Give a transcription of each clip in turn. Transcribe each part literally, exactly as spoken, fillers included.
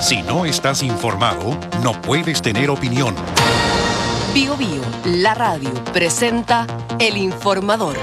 Si no estás informado, no puedes tener opinión. Bio Bio, la radio, presenta El Informador.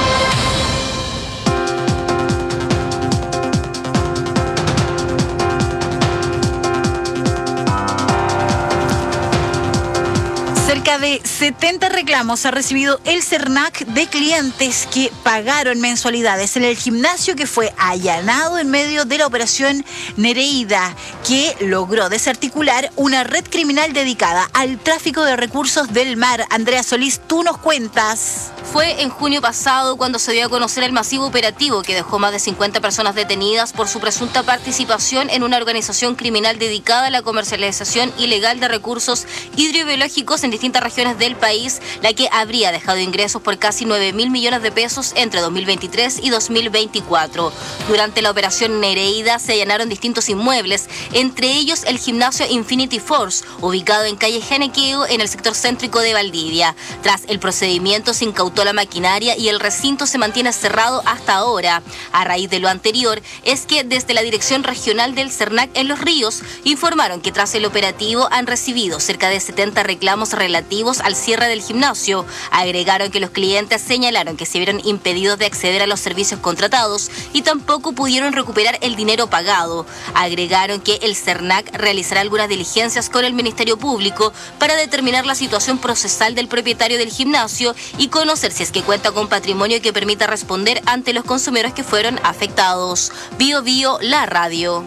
Cerca de setenta reclamos ha recibido el CERNAC de clientes que pagaron mensualidades en el gimnasio que fue allanado en medio de la operación Nereida, que logró desarticular una red criminal dedicada al tráfico de recursos del mar. Andrea Solís, tú nos cuentas. Fue en junio pasado cuando se dio a conocer el masivo operativo que dejó más de cincuenta personas detenidas por su presunta participación en una organización criminal dedicada a la comercialización ilegal de recursos hidrobiológicos en distintas regiones del país, la que habría dejado ingresos por casi nueve mil millones de pesos entre dos mil veintitrés y dos mil veinticuatro. Durante la operación Nereida se allanaron distintos inmuebles, entre ellos el gimnasio Infinity Force, ubicado en calle Genequeo en el sector céntrico de Valdivia. Tras el procedimiento se incautó la maquinaria y el recinto se mantiene cerrado hasta ahora. A raíz de lo anterior, es que desde la Dirección Regional del CERNAC en Los Ríos informaron que tras el operativo han recibido cerca de setenta reclamos relativos al cierre del gimnasio. Agregaron que los clientes señalaron que se vieron impedidos de acceder a los servicios contratados y tampoco pudieron recuperar el dinero pagado. Agregaron que el CERNAC realizará algunas diligencias con el Ministerio Público para determinar la situación procesal del propietario del gimnasio y conocer si es que cuenta con patrimonio que permita responder ante los consumidores que fueron afectados. Bio Bio, la radio.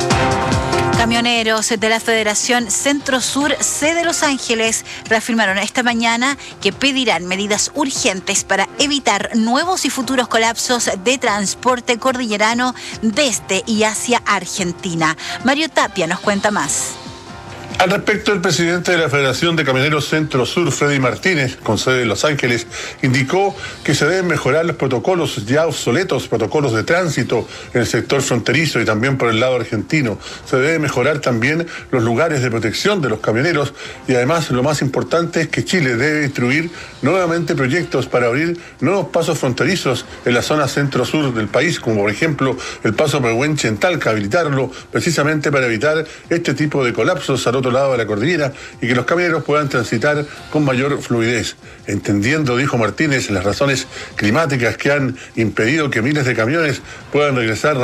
Camioneros de la Federación Centro Sur C de Los Ángeles reafirmaron esta mañana que pedirán medidas urgentes para evitar nuevos y futuros colapsos de transporte cordillerano desde y hacia Argentina. Mario Tapia nos cuenta más. Al respecto, el presidente de la Federación de Camioneros Centro Sur, Freddy Martínez, con sede en Los Ángeles, indicó que se deben mejorar los protocolos ya obsoletos, protocolos de tránsito en el sector fronterizo y también por el lado argentino. Se debe mejorar también los lugares de protección de los camioneros y además lo más importante es que Chile debe instruir nuevamente proyectos para abrir nuevos pasos fronterizos en la zona centro-sur del país, como por ejemplo el paso Pehuenche en Talca, habilitarlo precisamente para evitar este tipo de colapsos al otro lado de la cordillera y que los camioneros puedan transitar con mayor fluidez. Entendiendo, dijo Martínez, las razones climáticas que han impedido que miles de camiones puedan regresar